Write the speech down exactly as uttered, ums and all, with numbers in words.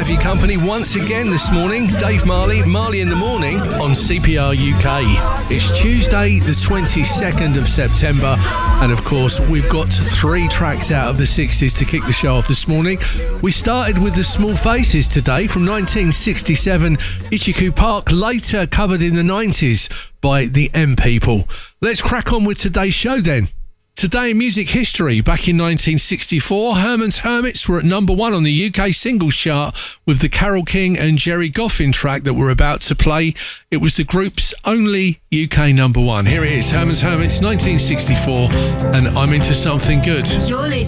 have you company once again this morning. Dave Marley, Marley in the Morning on C P R U K. It's Tuesday the twenty-second of September, and of course we've got three tracks out of the sixties to kick the show off this morning. We started with the Small Faces today from nineteen sixty-seven, Itchycoo Park, later covered in the nineties by the M People. Let's crack on with today's show then. Today in music history, back in nineteen sixty-four, Herman's Hermits were at number one on the U K singles chart with the Carole King and Jerry Goffin track that we're about to play. It was the group's only U K number one. Here it is, Herman's Hermits, nineteen sixty-four, and I'm Into Something Good. You're listening